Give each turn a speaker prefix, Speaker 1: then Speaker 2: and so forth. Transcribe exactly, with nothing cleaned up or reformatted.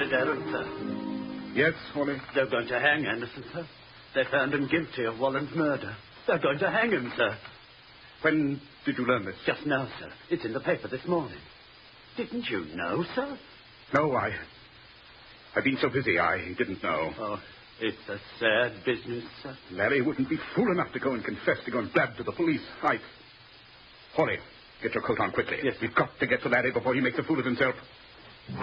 Speaker 1: wanted errand, sir.
Speaker 2: Yes, Hawley?
Speaker 1: They're going to hang Anderson, sir. They found him guilty of Wallen's murder. They're going to hang him, sir.
Speaker 2: When did you learn this?
Speaker 1: Just now, sir. It's in the paper this morning. Didn't you know, sir?
Speaker 2: No, I... I've been so busy, I didn't know.
Speaker 1: Oh, it's a sad business, sir.
Speaker 2: Larry wouldn't be fool enough to go and confess, to go and blab to the police. I... Hawley, get your coat on quickly.
Speaker 1: Yes.
Speaker 2: We've got to get to Larry before he makes a fool of himself.